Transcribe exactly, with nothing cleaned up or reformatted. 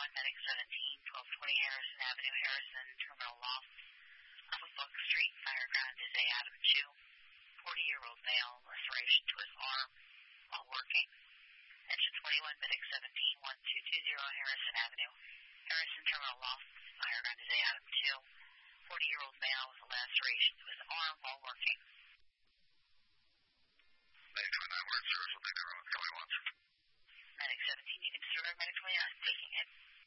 Medic seventeen, twelve twenty Harrison Avenue, Harrison, Terminal Loft, off of Buck Street. Fire ground is A. Adam Chu, forty-year-old male, laceration to his arm while working. Engine twenty-one, Medic seventeen, twelve twenty Harrison Avenue, Harrison, Terminal Loft, fire ground is A. Adam Chu, forty-year-old male with a laceration to his arm while working. Medic twenty-nine, word service will take the road, twenty-one. Medic seventeen, you can serve Medic twenty-nine, taking it.